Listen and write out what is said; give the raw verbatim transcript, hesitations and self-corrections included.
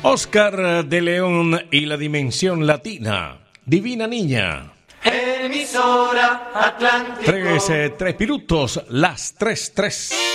Oscar de León y la Dimensión Latina. Divina Niña. Emisora Atlántico. Tres, eh, tres minutos, las tres, tres.